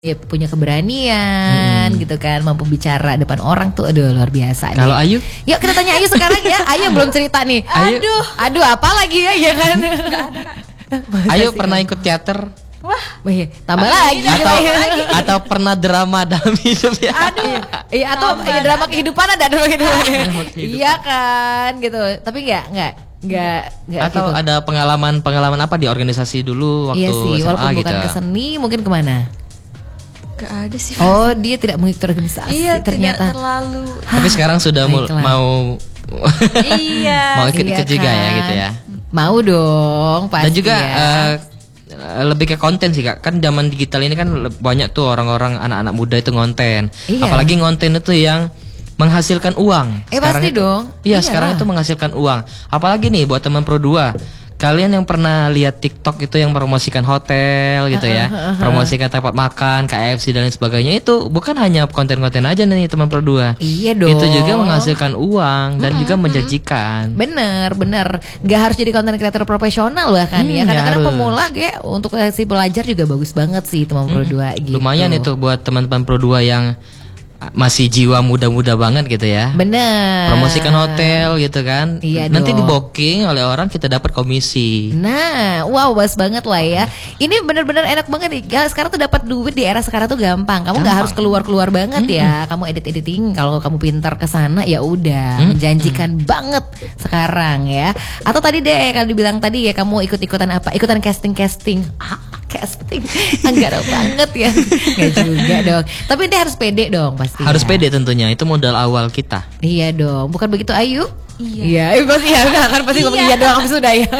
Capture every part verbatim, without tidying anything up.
Ya, punya keberanian hmm. gitu kan, mampu bicara depan orang tuh aduh luar biasa. Kalau Ayu? Yuk kita tanya Ayu sekarang ya. Ayu belum cerita nih. Ayu. Aduh, aduh apa lagi ya ya kan? Ayu pernah ikut teater? Wah, tambah aduh, lagi atau lagi. Atau pernah drama dalam hidup ya? Aduh, iya atau ya, drama kehidupan ada drama kehidupan. Iya kan gitu. Tapi enggak enggak Nggak, nggak atau gitu. Ada pengalaman-pengalaman apa di organisasi dulu waktu iya sih, S M A walaupun gitu. Bukan ke seni, mungkin kemana? Gak ada sih. Oh, dia tidak mengikuti organisasi iya, ternyata. Tidak terlalu. Tapi sekarang sudah mul- mau iya. mau ikut iya ikut juga kan? ya gitu ya. Mau dong, pasti. Dan juga ya. uh, lebih ke konten sih Kak. Kan zaman digital ini kan banyak tuh orang-orang anak-anak muda itu ngonten. Iya. Apalagi ngonten itu yang menghasilkan uang. Eh sekarang pasti itu, dong. Iya, sekarang itu menghasilkan uang. Apalagi nih buat teman Pro dua. Kalian yang pernah lihat TikTok itu yang promosikan hotel gitu ya, promosikan tempat makan, K F C dan lain sebagainya, itu bukan hanya konten-konten aja nih teman Pro dua. Iya dong. Itu juga menghasilkan uang dan juga menjanjikan. Bener, bener. Gak harus jadi konten kreator profesional bahkan hmm, ya. Kadang-kadang pemula kayak untuk si pelajar juga bagus banget sih teman Pro dua gitu. Lumayan itu buat teman-teman Pro dua yang masih jiwa muda-muda banget gitu ya. Bener. Promosikan hotel gitu kan. Iya nanti dong. di booking oleh orang, kita dapat komisi. Nah, wow, bas banget lah ya. Ini bener-bener enak banget nih. Ya, sekarang tuh dapat duit di era sekarang tuh gampang. Kamu nggak harus keluar-keluar banget hmm. ya. Kamu edit-editing. Kalau kamu pintar ke sana ya udah hmm. menjanjikan hmm. banget sekarang ya. Atau tadi deh kalau dibilang tadi ya, kamu ikut-ikutan apa? Ikutan casting-casting. Ah, casting. Enggak banget ya. Enggak juga dong. Tapi dia harus pede dong pasti. Harus pede tentunya, itu modal awal kita. Iya dong, bukan begitu Ayu? Iya. Iya, pasti ya, kan pasti ngomong iya doang sudah ya.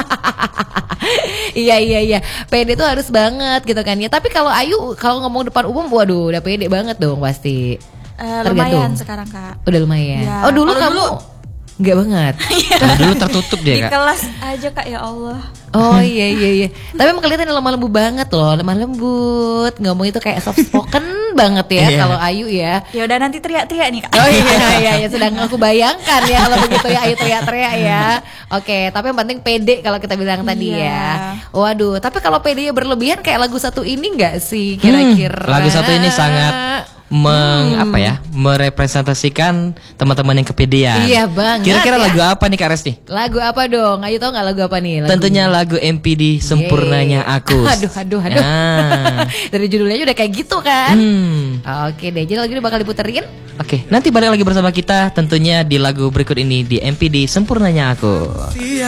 Iya iya iya, pede tuh harus banget gitu kan ya. Tapi kalau Ayu kalau ngomong depan umum, waduh, udah pede banget dong pasti. Uh, lumayan sekarang Kak. Udah lumayan. Ya. Oh dulu Kalo kamu dulu, enggak banget. Nah, dulu tertutup dia Kak. Di Kak. kelas aja Kak, ya Allah. Oh iya iya iya. Tapi emang kelihatan lemah lembut banget loh, lemah lembut. Ngomong itu kayak soft spoken banget ya kalau Ayu ya. Ya udah nanti teriak-teriak nih Kak. Oh iya iya ya, sedang aku bayangkan ya kalau begitu ya Ayu teriak-teriak ya. Oke, tapi yang penting pede kalau kita bilang tadi iya. ya. Waduh, tapi kalau pedenya berlebihan kayak lagu satu ini enggak sih kira-kira? Hmm, lagu satu ini sangat meng hmm. apa ya, merepresentasikan teman-teman yang kepedean. Iya banget. Kira-kira ya. lagu apa nih Kak Resti? Lagu apa dong? Ayo tahu nggak lagu apa nih? Lagu Tentunya lagu M P D Sempurnanya Aku. Aduh aduh aduh. Ah. Dari judulnya udah kayak gitu kan. Hmm. Oke deh, jadi lagu ini bakal diputerin. Oke, nanti balik lagi bersama kita tentunya di lagu berikut ini di M P D Sempurnanya Aku.